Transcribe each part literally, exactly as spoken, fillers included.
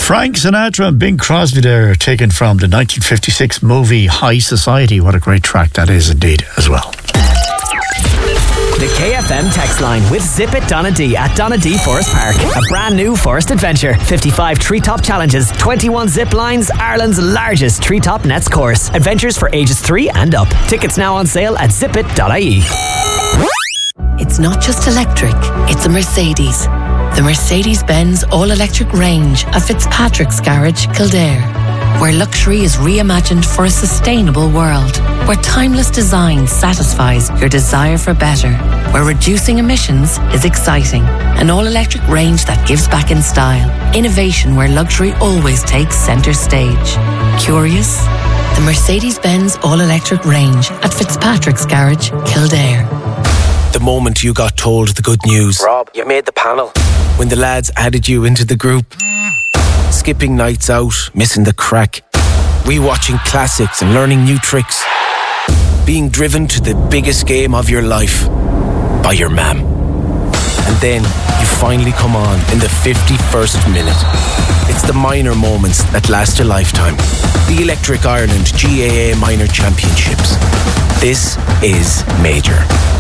Frank Sinatra and Bing Crosby there, taken from the nineteen fifty-six movie High Society. What a great track that is indeed as well. The K F M text line with Zip It Donna D at Donna D Forest Park. A brand new forest adventure. fifty-five treetop challenges, twenty-one zip lines, Ireland's largest treetop nets course. Adventures for ages three and up. Tickets now on sale at zip it dot I E. It's not just electric, it's a Mercedes. The Mercedes-Benz all-electric range at Fitzpatrick's Garage, Kildare. Where luxury is reimagined for a sustainable world. Where timeless design satisfies your desire for better. Where reducing emissions is exciting. An all-electric range that gives back in style. Innovation where luxury always takes centre stage. Curious? The Mercedes-Benz all-electric range at Fitzpatrick's Garage, Kildare. The moment you got told the good news. Rob, you made the panel. When the lads added you into the group. Skipping nights out, missing the crack. Rewatching classics and learning new tricks. Being driven to the biggest game of your life by your mam. And then you finally come on in the fifty-first minute. It's the minor moments that last a lifetime. The Electric Ireland G A A Minor Championships. This is major.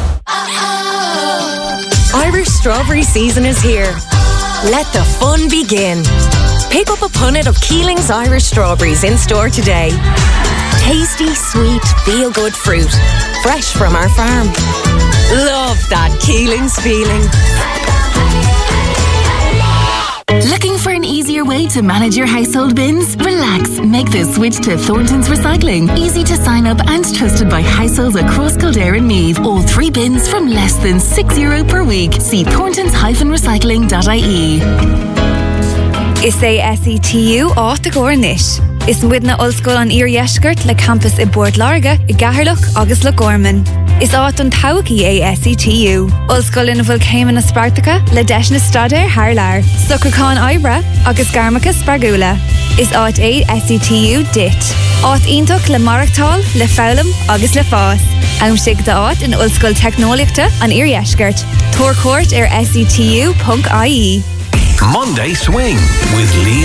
Irish strawberry season is here. Let the fun begin. Pick up a punnet of Keeling's Irish strawberries in store today. Tasty, sweet, feel-good fruit. Fresh from our farm. Love that Keeling's feeling. Looking for an easier way to manage your household bins? Relax. Make the switch to Thornton's Recycling. Easy to sign up and trusted by households across Kildare and Meath. All three bins from less than six euro per week. See thorntons dash recycling dot I E. Is é S E T U áit a gcóirnis. Is muidna ollscoil an Iar-Yeisgurt le campus i Bord Larga i Gaherloch agus le Gorman. Is áit an tauki é S E T U. Ollscoil in bhfuil céim na Spartacha le deis na Stadair Harlar. Sucracán Ibra agus Garmacha Spargula. Is áit é S E T U dit. Áit iontoch le Marachtal, le Fowlam agus le Fás. Aimsigh de áit in ollscoil technoliachta an Iar-Yeisgurt. Tor Court ar S E T U dot I E. Monday Swing with Lee